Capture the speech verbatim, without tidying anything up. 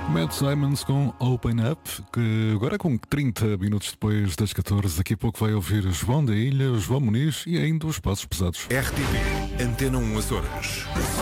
Matt Simons com Open Up, que agora com trinta minutos depois das catorze, daqui a pouco vai ouvir João da Ilha, João Muniz e ainda os Passos Pesados. R T P, Antena um Açores.